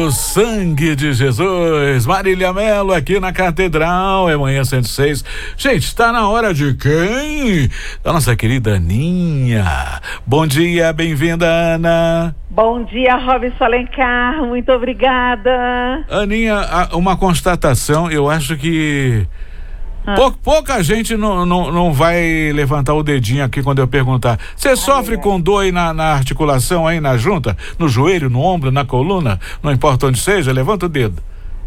O sangue de Jesus, Marília Melo aqui na Catedral, é manhã 106. Gente, está na hora de quem? Da nossa querida Aninha. Bom dia, bem-vinda, Ana. Bom dia, Robson Alencar, muito obrigada. Aninha, uma constatação, eu acho que pouca gente não vai levantar o dedinho aqui quando eu perguntar. Você sofre com dor aí na articulação, aí na junta, no joelho, no ombro, na coluna? Não importa onde seja, levanta o dedo.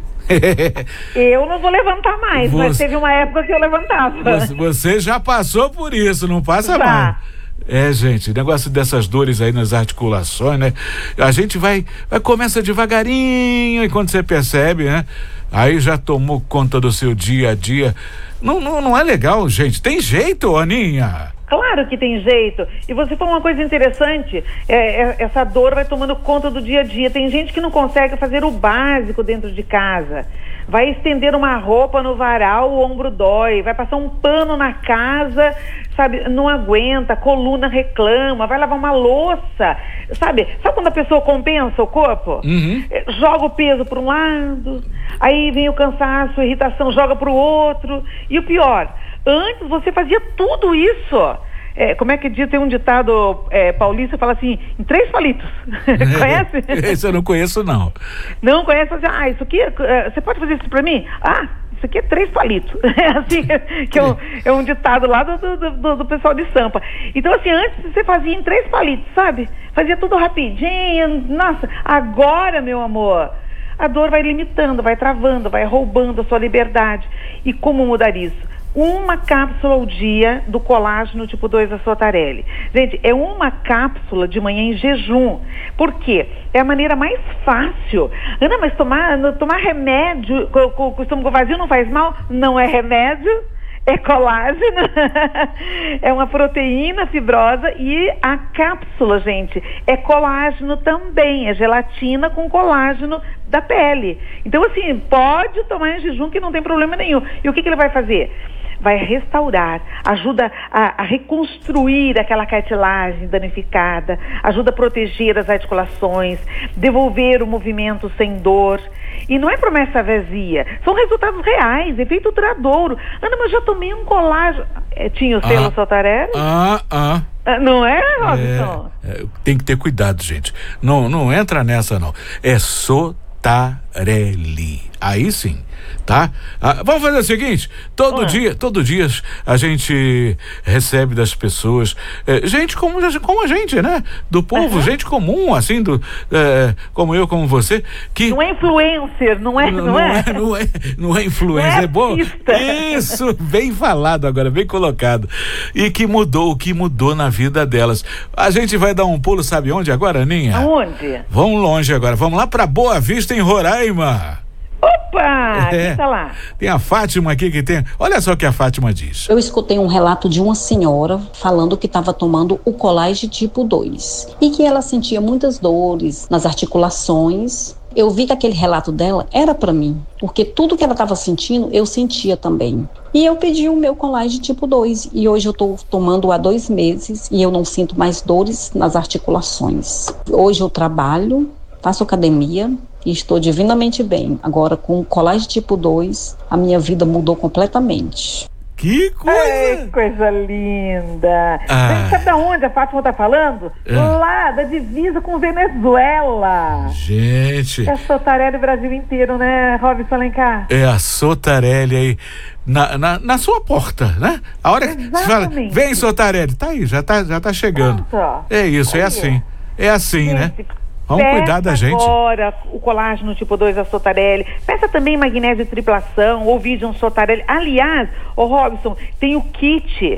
Eu não vou levantar mais, mas teve uma época que eu levantava. Você já passou por isso, não passa mais. Gente, negócio dessas dores aí nas articulações, né? A gente começa devagarinho e quando você percebe, né? Aí já tomou conta do seu dia a dia. Não é legal, gente. Tem jeito, Aninha? Claro que tem jeito. E você falou uma coisa interessante, essa dor vai tomando conta do dia a dia. Tem gente que não consegue fazer o básico dentro de casa. Vai estender uma roupa no varal, o ombro dói. Vai passar um pano na casa, sabe? Não aguenta, a coluna reclama. Vai lavar uma louça, sabe? Sabe quando a pessoa compensa o corpo? Joga o peso para um lado, aí vem o cansaço, a irritação, joga para o outro. E o pior, antes você fazia tudo isso. Como é que diz? Tem um ditado paulista, fala assim, em 3 palitos. Conhece? Esse eu não conheço, não. Não conhece? Assim, isso aqui, você pode fazer isso pra mim? Isso aqui é 3 palitos. Assim, que é um ditado lá do pessoal de Sampa. Então, assim, antes você fazia em 3 palitos, sabe? Fazia tudo rapidinho. Nossa, agora, meu amor, a dor vai limitando, vai travando, vai roubando a sua liberdade. E como mudar isso? Uma cápsula ao dia do colágeno tipo 2 da Sotarelli. Gente, é uma cápsula de manhã em jejum. Por quê? É a maneira mais fácil. Ana, mas tomar remédio com o estômago vazio não faz mal? Não é remédio, é colágeno. É uma proteína fibrosa e a cápsula, gente, é colágeno também. É gelatina com colágeno da pele. Então, assim, pode tomar em jejum que não tem problema nenhum. E o que ele vai fazer? Vai restaurar, ajuda a reconstruir aquela cartilagem danificada, ajuda a proteger as articulações, devolver o movimento sem dor. E não é promessa vazia, são resultados reais, efeito duradouro. Ana, mas eu já tomei um colágeno. Tinha o selo Sotarelli? Não é, Robson? Tem que ter cuidado, gente. Não entra nessa, não. É Sotarelli. Aí sim, tá? Vamos fazer o seguinte, todo dia a gente recebe das pessoas, gente como a gente, né? Do povo, gente comum, assim, como eu, como você, que... Não é influencer, não é influencer, é bom? Isso, bem falado agora, bem colocado. E que mudou na vida delas. A gente vai dar um pulo, sabe onde agora, Aninha? Aonde? Vamos longe agora, vamos lá pra Boa Vista, em Roraima. Opa! Quem tá lá? Tem a Fátima aqui que tem... Olha só o que a Fátima diz. Eu escutei um relato de uma senhora falando que estava tomando o colágeno tipo 2 e que ela sentia muitas dores nas articulações. Eu vi que aquele relato dela era para mim, porque tudo que ela estava sentindo, eu sentia também. E eu pedi o meu colágeno tipo 2 e hoje eu estou tomando há 2 meses e eu não sinto mais dores nas articulações. Hoje eu trabalho, faço academia e estou divinamente bem. Agora, com o colágeno tipo 2, a minha vida mudou completamente. Que coisa! Coisa linda! Você sabe de onde a Fátima tá falando? Lá da divisa com Venezuela. Gente! É a Sotarelli Brasil inteiro, né, Robson Alencar? É a Sotarelli aí na sua porta, né? A hora que você fala, vem Sotarelli, tá aí, já tá chegando. Pronto. É isso, é assim. É assim, gente, né? Vamos cuidar da gente. Agora o colágeno tipo 2 da Sotarelli. Peça também magnésio triplação ou Vision Sotarelli. Aliás, Robson, tem o kit,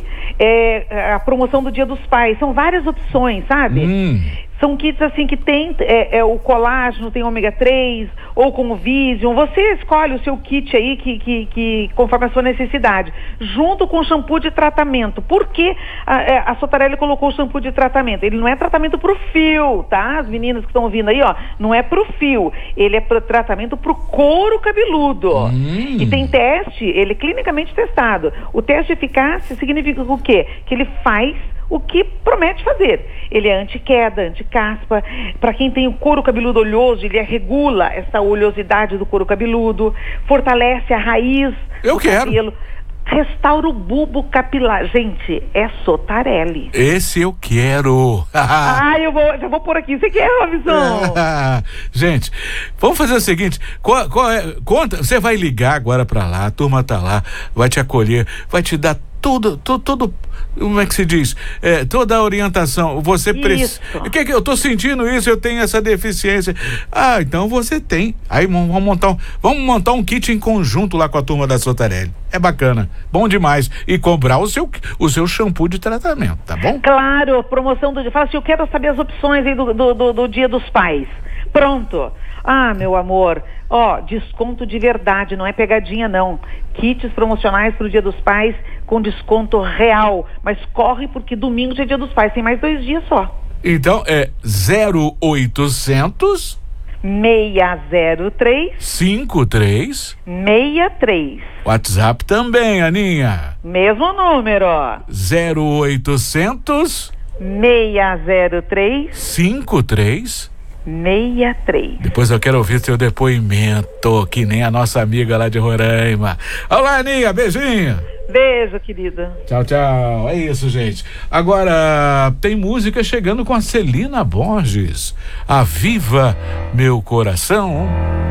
a promoção do Dia dos Pais. São várias opções, sabe? São kits assim que tem o colágeno, tem ômega 3 ou com o Vision. Você escolhe o seu kit aí que conforme a sua necessidade, junto com o shampoo de tratamento. Por que a Sotarelli colocou o shampoo de tratamento? Ele não é tratamento pro fio, tá? As meninas que estão ouvindo aí, não é pro fio. Ele é tratamento pro couro cabeludo. E tem teste, ele é clinicamente testado. O teste de eficácia significa o quê? Que ele faz o que promete fazer. Ele é anti-queda, anti-caspa. Para quem tem o couro cabeludo oleoso, ele regula essa oleosidade do couro cabeludo, fortalece a raiz do cabelo, restaura o bulbo capilar. Gente, é Sotarelli. Esse eu quero. Já vou pôr aqui. Você quer, Robson? Gente, vamos fazer o seguinte, conta, você vai ligar agora pra lá, a turma tá lá, vai te acolher, vai te dar tudo, como é que se diz? Toda a orientação. Você precisa. Que eu tô sentindo isso, eu tenho essa deficiência. Então você tem. Aí vamos montar um kit em conjunto lá com a turma da Sotarelli. É bacana, bom demais. E cobrar o seu shampoo de tratamento, tá bom? Claro, promoção do dia. Fala assim, eu quero saber as opções aí do Dia dos Pais. Pronto. Meu amor, desconto de verdade, não é pegadinha não. Kits promocionais pro Dia dos Pais com desconto real. Mas corre porque domingo já é Dia dos Pais, tem mais 2 dias só. Então é 0800 603 53 63. WhatsApp também, Aninha. Mesmo número, 0800 603 53 63. Depois eu quero ouvir seu depoimento, que nem a nossa amiga lá de Roraima. Olá, Aninha, beijinho. Beijo, querida. Tchau, tchau. É isso, gente. Agora tem música chegando com a Celina Borges. Aviva meu coração.